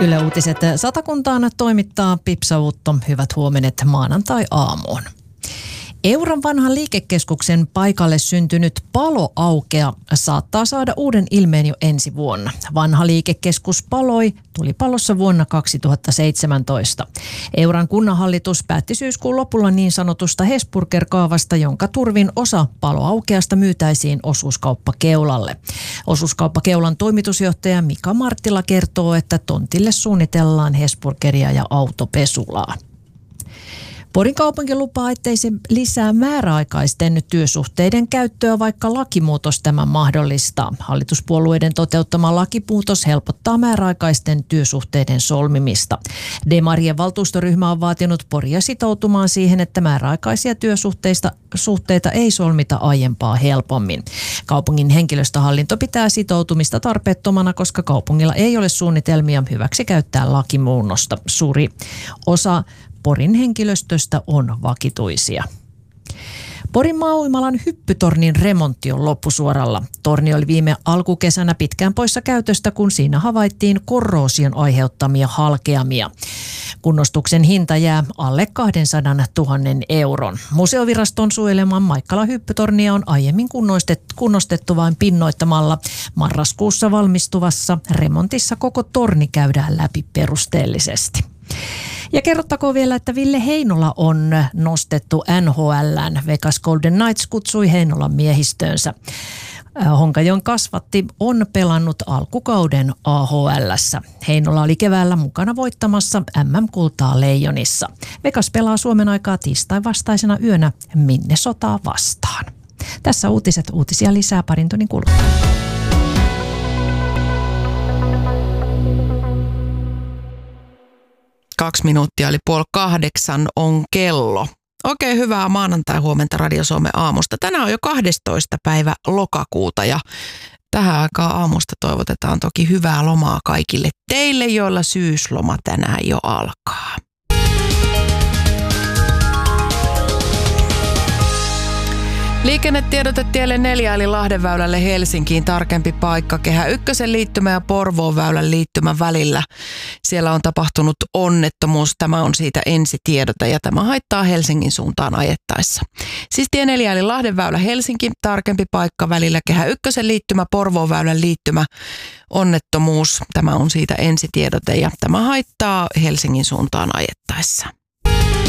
Yle Uutiset Satakuntaan toimittaa Pipsa Uutto. Hyvät huomenet maanantai-aamuun. Euran vanhan liikekeskuksen paikalle syntynyt paloaukea saattaa saada uuden ilmeen jo ensi vuonna. Vanha liikekeskus paloi tulipalossa vuonna 2017. Euran kunnanhallitus päätti syyskuun lopulla niin sanotusta Hesburger-kaavasta, jonka turvin osa paloaukeasta myytäisiin osuuskauppakeulalle. Osuuskauppakeulan toimitusjohtaja Mika Marttila kertoo, että tontille suunnitellaan Hesburgeria ja autopesulaa. Porin kaupunki lupaa, ettei se lisää määräaikaisten työsuhteiden käyttöä, vaikka lakimuutos tämän mahdollistaa. Hallituspuolueiden toteuttama lakimuutos helpottaa määräaikaisten työsuhteiden solmimista. Demarien valtuustoryhmä on vaatinut Poria sitoutumaan siihen, että määräaikaisia työsuhteita ei solmita aiempaa helpommin. Kaupungin henkilöstöhallinto pitää sitoutumista tarpeettomana, koska kaupungilla ei ole suunnitelmia hyväksikäyttää lakimuunnosta. Suuri osa Porin henkilöstöstä on vakituisia. Porin maa-uimalan hyppytornin remontti on loppusuoralla. Torni oli viime alkukesänä pitkään poissa käytöstä, kun siinä havaittiin korroosion aiheuttamia halkeamia. Kunnostuksen hinta jää alle 200 000 euron. Museoviraston suojeleman Maikkalan hyppytornia on aiemmin kunnostettu vain pinnoittamalla. Marraskuussa valmistuvassa remontissa koko torni käydään läpi perusteellisesti. Ja kerrottakoon vielä, että Ville Heinola on nostettu NHL:ään. Vegas Golden Knights kutsui Heinolan miehistöönsä. Honkajoen kasvatti on pelannut alkukauden AHL:ssä. Heinola oli keväällä mukana voittamassa MM-kultaa Leijonissa. Vegas pelaa Suomen aikaa tiistain vastaisena yönä Minnesotaa vastaan. Tässä uutiset. Uutisia lisää parin tunnin kuluttua. 2 minuuttia eli 7:30 on kello. Oikein hyvää maanantai-huomenta Radio Suomen aamusta. Tänään on jo 12. päivä lokakuuta ja tähän aikaan aamusta toivotetaan toki hyvää lomaa kaikille teille, joilla syysloma tänään jo alkaa. Liikennetiedote tielle 4 eli Lahdenväylälle Helsinkiin, tarkempi paikka Kehä Ykkösen liittymä ja Porvoon väylän liittymän välillä. Siellä on tapahtunut onnettomuus, tämä on siitä ensitiedote ja tämä haittaa Helsingin suuntaan ajettaessa. Siis tie 4 eli Lahdenväylä Helsinki, tarkempi paikka välillä Kehä Ykkösen liittymä, Porvoon väylän liittymä, onnettomuus, tämä on siitä ensitiedote ja tämä haittaa Helsingin suuntaan ajettaessa.